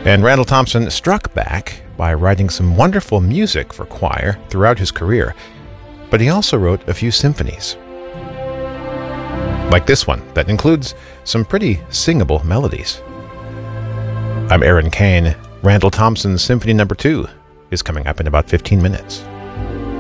And Randall Thompson struck back by writing some wonderful music for choir throughout his career, but he also wrote a few symphonies. Like this one, that includes some pretty singable melodies. I'm Aaron Kane. Randall Thompson's Symphony No. 2 is coming up in about 15 minutes.